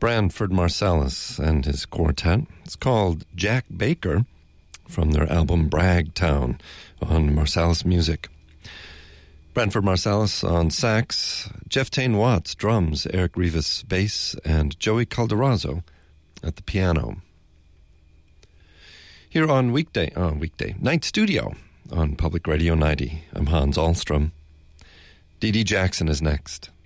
Branford Marsalis and his quartet. It's called Jack Baker from their album Bragtown on Marsalis Music. Branford Marsalis on sax, Jeff Tain Watts drums, Eric Rivas bass, and Joey Calderazzo at the piano. Here on weekday Night Studio on Public Radio 90, I'm Hans Ahlstrom. Dee Dee Jackson is next.